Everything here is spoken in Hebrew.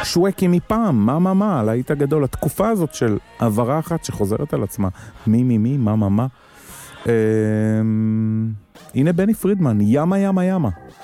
שווקי מפעם, מה, הלהיט הגדול, התקופה הזאת של עברה אחת שחוזרת על עצמה, מי, מה. הנה בני פרידמן, ימה.